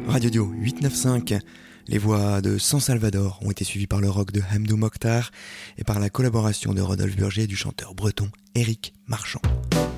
Radio Dio 895. Les voix de San Salvador ont été suivies par le rock de Hamdou Mokhtar et par la collaboration de Rodolphe Burger et du chanteur breton Éric Marchand.